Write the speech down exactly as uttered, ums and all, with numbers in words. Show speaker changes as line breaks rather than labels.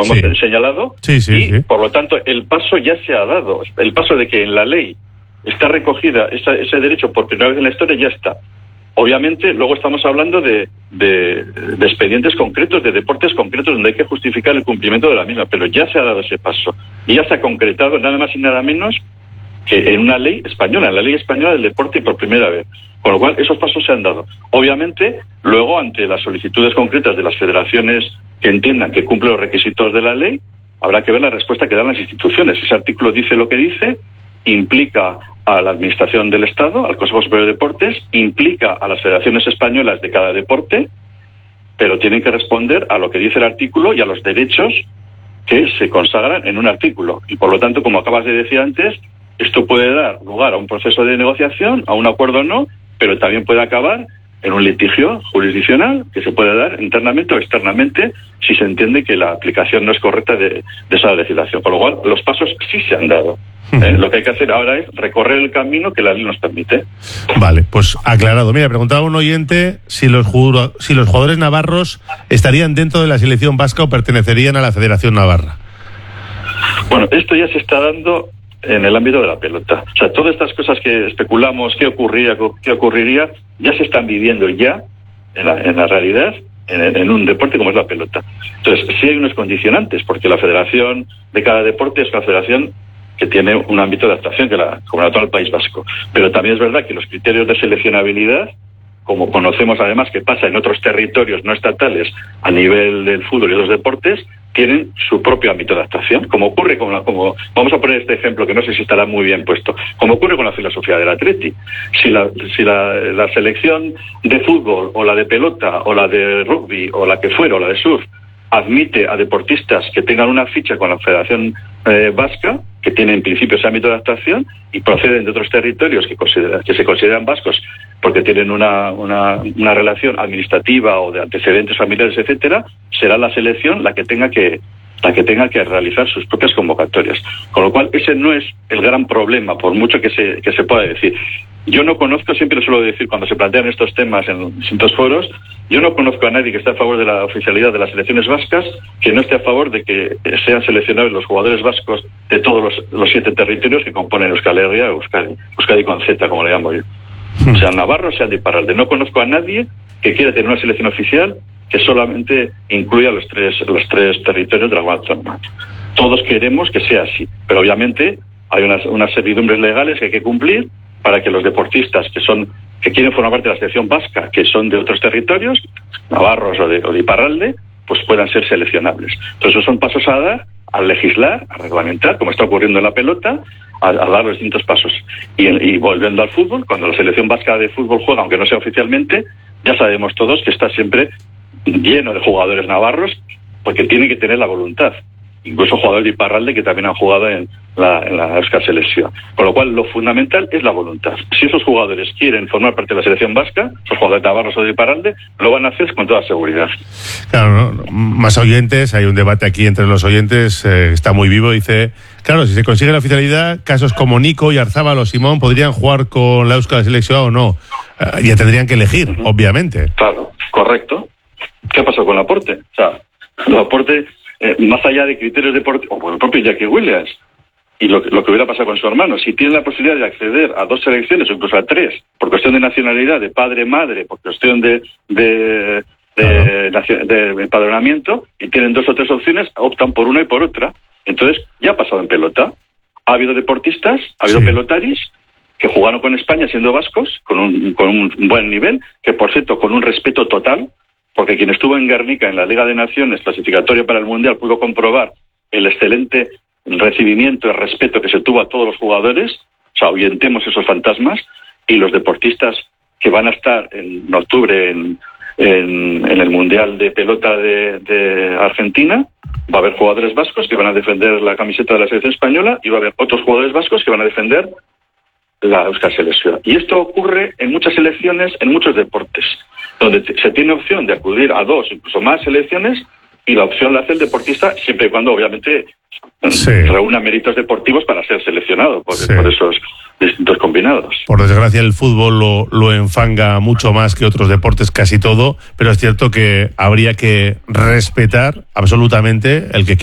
hemos
sí.
señalado,
sí, sí,
y
sí.
por lo tanto el paso ya se ha dado. El paso de que en la ley está recogida esa, ese derecho por primera vez en la historia ya está. Obviamente, luego estamos hablando de, de, de expedientes concretos, de deportes concretos, donde hay que justificar el cumplimiento de la misma, pero ya se ha dado ese paso. Y ya se ha concretado nada más y nada menos que en una ley española, en la ley española del deporte por primera vez. Con lo cual, esos pasos se han dado. Obviamente, luego, ante las solicitudes concretas de las federaciones que entiendan que cumplen los requisitos de la ley, habrá que ver la respuesta que dan las instituciones. Ese artículo dice lo que dice, implica a la Administración del Estado, al Consejo Superior de Deportes, implica a las federaciones españolas de cada deporte, pero tienen que responder a lo que dice el artículo y a los derechos que se consagran en un artículo. Y por lo tanto, como acabas de decir antes, esto puede dar lugar a un proceso de negociación, a un acuerdo o no, pero también puede acabar en un litigio jurisdiccional que se puede dar internamente o externamente si se entiende que la aplicación no es correcta de, de esa legislación. Por lo cual, los pasos sí se han dado. ¿eh? Lo que hay que hacer ahora es recorrer el camino que la ley nos permite.
Vale, pues aclarado. Mira, preguntaba un oyente si los, juro, si los jugadores navarros estarían dentro de la selección vasca o pertenecerían a la Federación Navarra.
Bueno, esto ya se está dando en el ámbito de la pelota. O sea, todas estas cosas que especulamos, qué ocurría, qué ocurriría, ya se están viviendo ya en la, en la realidad, en, en un deporte como es la pelota. Entonces, sí hay unos condicionantes, porque la federación de cada deporte es una federación que tiene un ámbito de actuación, que la, como la toda el País Vasco. Pero también es verdad que los criterios de seleccionabilidad, como conocemos además que pasa en otros territorios no estatales a nivel del fútbol y otros deportes, tienen su propio ámbito de actuación, como ocurre con la, como vamos a poner este ejemplo que no sé si estará muy bien puesto, como ocurre con la filosofía del Atleti. Si la si la, la selección de fútbol o la de pelota o la de rugby o la que fuera o la de surf admite a deportistas que tengan una ficha con la Federación eh, Vasca, que tiene en principio ese ámbito de actuación y proceden de otros territorios que, considera, que se consideran vascos porque tienen una, una, una relación administrativa o de antecedentes familiares, etcétera, será la selección la que tenga que la que tenga que realizar sus propias convocatorias. Con lo cual, ese no es el gran problema, por mucho que se, que se pueda decir. Yo no conozco, siempre lo suelo decir cuando se plantean estos temas en distintos foros, yo no conozco a nadie que esté a favor de la oficialidad de las selecciones vascas que no esté a favor de que sean seleccionados los jugadores vascos de todos los, los siete territorios que componen Euskal Herria, Euskadi, Euskadi con Z, como le llamo yo. O sea, Navarro, sea de Iparralde. No conozco a nadie que quiera tener una selección oficial que solamente incluya los tres, los tres territorios de la Comunidad Autónoma. Todos queremos que sea así, pero obviamente hay unas, unas servidumbres legales que hay que cumplir para que los deportistas que son que quieren formar parte de la selección vasca, que son de otros territorios, navarros o de, o de Iparralde, pues puedan ser seleccionables. Entonces, esos son pasos a dar, a legislar, a reglamentar, como está ocurriendo en la pelota, a, a dar los distintos pasos. Y, y volviendo al fútbol, cuando la selección vasca de fútbol juega, aunque no sea oficialmente, ya sabemos todos que está siempre lleno de jugadores navarros, porque tienen que tener la voluntad. Incluso jugadores de Iparralde que también han jugado en la, en la Euskal Selección. Con lo cual, lo fundamental es la voluntad. Si esos jugadores quieren formar parte de la selección vasca, esos jugadores navarros o de Iparralde, lo van a hacer con toda seguridad.
Claro, ¿no? Más oyentes, hay un debate aquí entre los oyentes, eh, está muy vivo, dice, claro, si se consigue la oficialidad, casos como Nico y Arzábal o Simón podrían jugar con la Euskal Selección o no. Eh, ya tendrían que elegir, uh-huh. obviamente.
Claro, correcto. ¿Qué ha pasado con Laporte? O sea, Laporte... Eh, más allá de criterios deportivos, o por el propio Jackie Williams, y lo, lo que hubiera pasado con su hermano, si tiene la posibilidad de acceder a dos selecciones o incluso a tres, por cuestión de nacionalidad, de padre-madre, por cuestión de, de, de, de, de empadronamiento, y tienen dos o tres opciones, optan por una y por otra. Entonces, ya ha pasado en pelota. Ha habido deportistas, ha habido sí. pelotaris, que jugaron con España siendo vascos, con un, con un buen nivel, que por cierto, con un respeto total, porque quien estuvo en Guernica en la Liga de Naciones clasificatoria para el Mundial pudo comprobar el excelente recibimiento y respeto que se tuvo a todos los jugadores. O sea, ahuyentemos esos fantasmas, y los deportistas que van a estar en octubre en, en, en el Mundial de Pelota de, de Argentina, va a haber jugadores vascos que van a defender la camiseta de la selección española y va a haber otros jugadores vascos que van a defender la Euskal Selección. Y esto ocurre en muchas selecciones, en muchos deportes, donde se tiene opción de acudir a dos, incluso más selecciones, y la opción la hace el deportista siempre y cuando, obviamente, sí. reúna méritos deportivos para ser seleccionado por, sí. por esos distintos combinados.
Por desgracia, el fútbol lo, lo enfanga mucho más que otros deportes, casi todo, pero es cierto que habría que respetar absolutamente el que